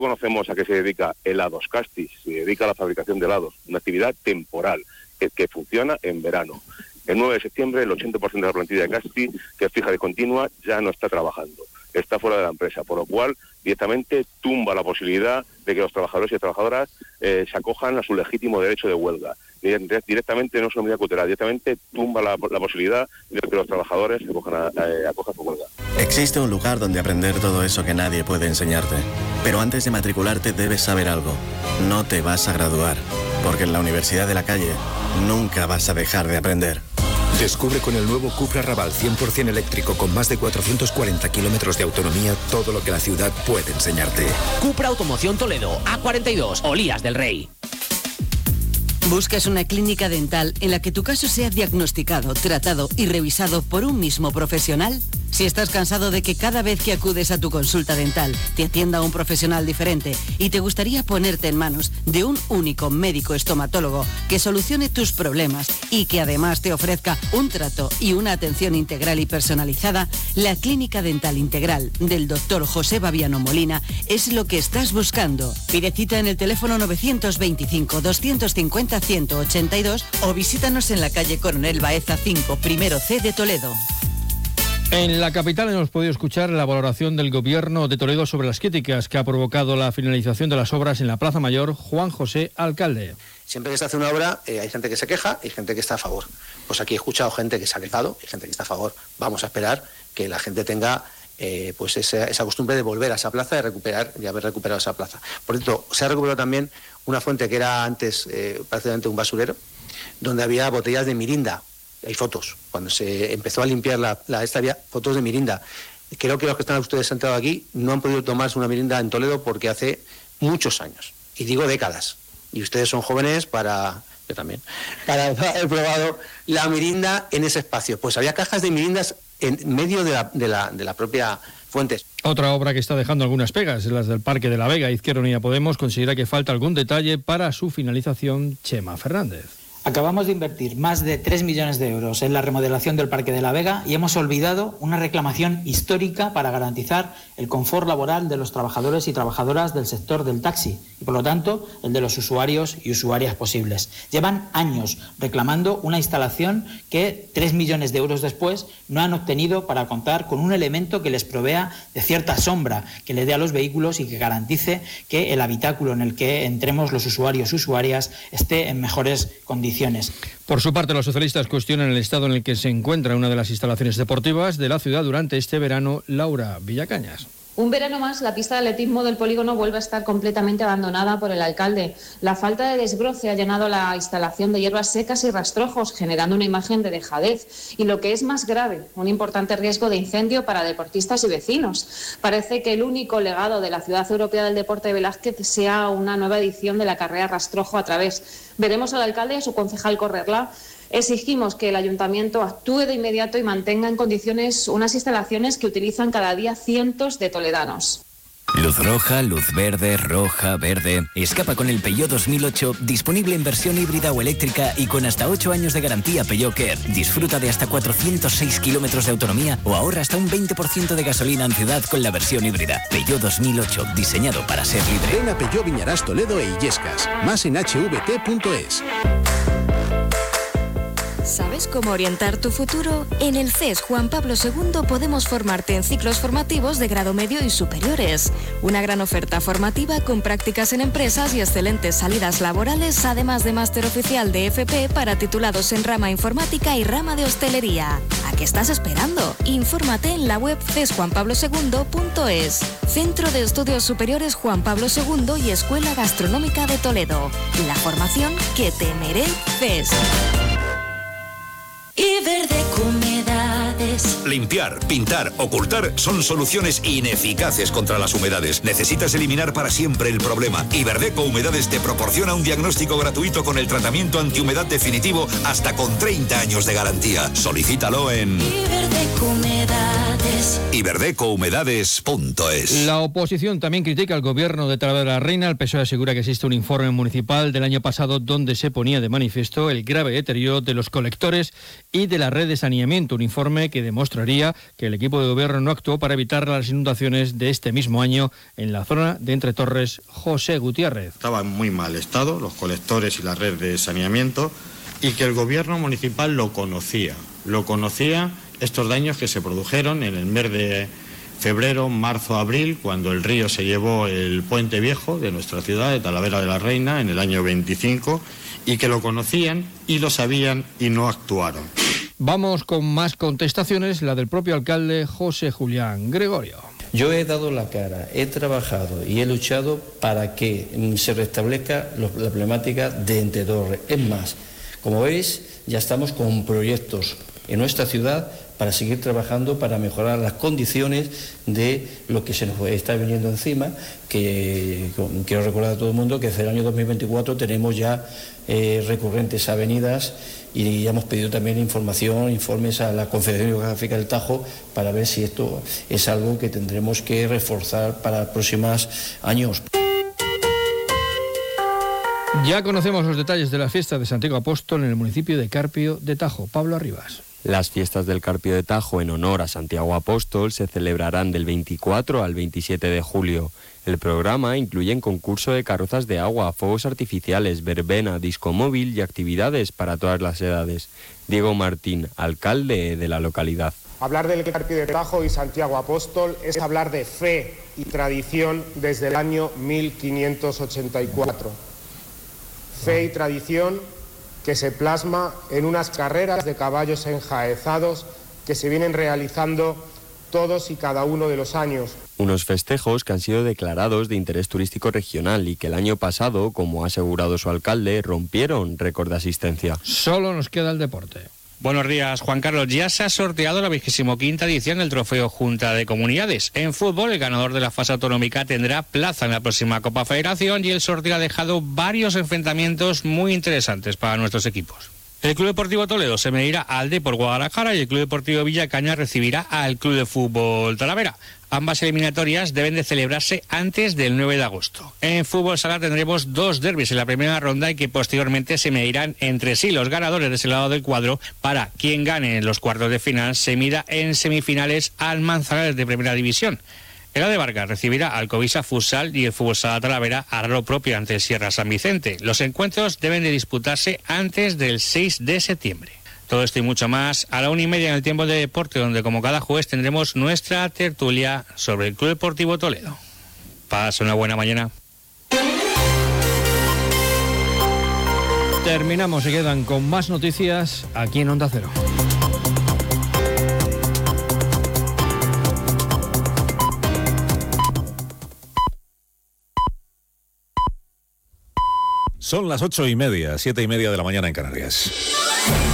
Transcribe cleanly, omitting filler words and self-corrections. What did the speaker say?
Conocemos a qué se dedica Helados Casti, se dedica a la fabricación de helados, una actividad temporal que funciona en verano. El 9 de septiembre el 80% de la plantilla de Casti, que es fija y continua, ya no está trabajando, está fuera de la empresa, por lo cual directamente tumba la posibilidad de que los trabajadores y trabajadoras se acojan a su legítimo derecho de huelga. Directamente, no solo medida cautelar, directamente tumba la posibilidad de que los trabajadores se acojan su huelga. Existe un lugar donde aprender todo eso que nadie puede enseñarte. Pero antes de matricularte debes saber algo. No te vas a graduar, porque en la Universidad de la Calle nunca vas a dejar de aprender. Descubre con el nuevo Cupra Raval 100% eléctrico con más de 440 kilómetros de autonomía todo lo que la ciudad puede enseñarte. Cupra Automoción Toledo, A42, Olías del Rey. ¿Buscas una clínica dental en la que tu caso sea diagnosticado, tratado y revisado por un mismo profesional? Si estás cansado de que cada vez que acudes a tu consulta dental te atienda un profesional diferente y te gustaría ponerte en manos de un único médico estomatólogo que solucione tus problemas y que además te ofrezca un trato y una atención integral y personalizada, la Clínica Dental Integral del Dr. José Babiano Molina es lo que estás buscando. Pide cita en el teléfono 925-250-182 o visítanos en la calle Coronel Baeza 5, primero C de Toledo. En la capital hemos podido escuchar la valoración del Gobierno de Toledo sobre las críticas que ha provocado la finalización de las obras en la Plaza Mayor. Juan José, alcalde. Siempre que se hace una obra hay gente que se queja y gente que está a favor. Pues aquí he escuchado gente que se ha quejado y gente que está a favor. Vamos a esperar que la gente tenga pues esa costumbre de volver a esa plaza, de haber recuperado esa plaza. Por cierto, se ha recuperado también una fuente que era antes prácticamente un basurero, donde había botellas de mirinda. Hay fotos. Cuando se empezó a limpiar esta había fotos de mirinda. Creo que los que están ustedes sentados aquí no han podido tomarse una mirinda en Toledo porque hace muchos años. Y digo décadas. Y ustedes son jóvenes yo también, para haber probado la mirinda en ese espacio. Pues había cajas de mirindas en medio de la propia fuente. Otra obra que está dejando algunas pegas es las del Parque de la Vega. Izquierda Unida Podemos considera que falta algún detalle para su finalización. Chema Fernández. Acabamos de invertir más de 3 millones de euros en la remodelación del Parque de la Vega y hemos olvidado una reclamación histórica para garantizar el confort laboral de los trabajadores y trabajadoras del sector del taxi y, por lo tanto, el de los usuarios y usuarias posibles. Llevan años reclamando una instalación que 3 millones de euros después no han obtenido para contar con un elemento que les provea de cierta sombra, que le dé a los vehículos y que garantice que el habitáculo en el que entremos los usuarios y usuarias esté en mejores condiciones. Por su parte, los socialistas cuestionan el estado en el que se encuentra una de las instalaciones deportivas de la ciudad durante este verano. Laura Villacañas. Un verano más, la pista de atletismo del polígono vuelve a estar completamente abandonada por el alcalde. La falta de desbroce ha llenado la instalación de hierbas secas y rastrojos, generando una imagen de dejadez. Y lo que es más grave, un importante riesgo de incendio para deportistas y vecinos. Parece que el único legado de la Ciudad Europea del Deporte de Velázquez sea una nueva edición de la carrera rastrojo a través. Veremos al alcalde y a su concejal correrla. Exigimos que el ayuntamiento actúe de inmediato y mantenga en condiciones unas instalaciones que utilizan cada día cientos de toledanos. Luz roja, luz verde, roja, verde. Escapa con el Peugeot 2008, disponible en versión híbrida o eléctrica y con hasta 8 años de garantía Peugeot Care. Disfruta de hasta 406 kilómetros de autonomía o ahorra hasta un 20% de gasolina en ciudad con la versión híbrida. Peugeot 2008, diseñado para ser libre. Ven a Peugeot Viñarás Toledo e Illescas. Más en hvt.es. ¿Sabes cómo orientar tu futuro? En el CES Juan Pablo II podemos formarte en ciclos formativos de grado medio y superiores. Una gran oferta formativa con prácticas en empresas y excelentes salidas laborales, además de máster oficial de FP para titulados en rama informática y rama de hostelería. ¿A qué estás esperando? Infórmate en la web cesjuanpablo2.es. Centro de Estudios Superiores Juan Pablo II y Escuela Gastronómica de Toledo. La formación que te mereces. Iberdeco Humedades. Limpiar, pintar, ocultar son soluciones ineficaces contra las humedades. Necesitas eliminar para siempre el problema. Iberdeco Humedades te proporciona un diagnóstico gratuito con el tratamiento antihumedad definitivo hasta con 30 años de garantía. Solicítalo en Iberdeco Humedades. iberdecouhumedades.es. La oposición también critica al gobierno de Talavera de la Reina. El PSOE asegura que existe un informe municipal del año pasado donde se ponía de manifiesto el grave deterioro de los colectores y de la red de saneamiento, un informe que demostraría que el equipo de gobierno no actuó para evitar las inundaciones de este mismo año en la zona de Entre Torres. José Gutiérrez. Estaba en muy mal estado los colectores y la red de saneamiento, y que el gobierno municipal lo conocía estos daños que se produjeron en el mes de febrero, marzo, abril, cuando el río se llevó el puente viejo de nuestra ciudad, de Talavera de la Reina, en el año 25, y que lo conocían y lo sabían y no actuaron. Vamos con más contestaciones, la del propio alcalde José Julián Gregorio. Yo he dado la cara, he trabajado y he luchado para que se restablezca la problemática de Entre Torres. Es más, como veis, ya estamos con proyectos en nuestra ciudad para seguir trabajando, para mejorar las condiciones de lo que se nos está viniendo encima, que quiero recordar a todo el mundo que desde el año 2024 tenemos ya recurrentes avenidas, y ya hemos pedido también informes a la Confederación Hidrográfica del Tajo para ver si esto es algo que tendremos que reforzar para próximos años. Ya conocemos los detalles de la fiesta de Santiago Apóstol en el municipio de Carpio de Tajo. Pablo Arribas. Las fiestas del Carpio de Tajo en honor a Santiago Apóstol se celebrarán del 24 al 27 de julio. El programa incluye un concurso de carrozas de agua, fuegos artificiales, verbena, disco móvil y actividades para todas las edades. Diego Martín, alcalde de la localidad. Hablar del Carpio de Tajo y Santiago Apóstol es hablar de fe y tradición desde el año 1584. Fe y tradición que se plasma en unas carreras de caballos enjaezados que se vienen realizando todos y cada uno de los años. Unos festejos que han sido declarados de interés turístico regional y que el año pasado, como ha asegurado su alcalde, rompieron récord de asistencia. Solo nos queda el deporte. Buenos días, Juan Carlos. Ya se ha sorteado la 25ª edición del Trofeo Junta de Comunidades. En fútbol, el ganador de la fase autonómica tendrá plaza en la próxima Copa Federación, y el sorteo ha dejado varios enfrentamientos muy interesantes para nuestros equipos. El Club Deportivo Toledo se medirá al Depor Guadalajara y el Club Deportivo Villacaña recibirá al Club de Fútbol Talavera. Ambas eliminatorias deben de celebrarse antes del 9 de agosto. En fútbol sala tendremos 2 derbis en la primera ronda y que posteriormente se medirán entre sí los ganadores de ese lado del cuadro, para quien gane en los cuartos de final se mida en semifinales al Manzanares de Primera División. El de Vargas recibirá al Covisa Futsal y el Fútbol Sala Talavera hará lo propio ante el Sierra San Vicente. Los encuentros deben de disputarse antes del 6 de septiembre. Todo esto y mucho más a la 1:30 en el Tiempo de Deporte, donde como cada jueves tendremos nuestra tertulia sobre el Club Deportivo Toledo. Pasa una buena mañana. Terminamos, se quedan con más noticias aquí en Onda Cero. Son las 8:30, 7:30 de la mañana en Canarias.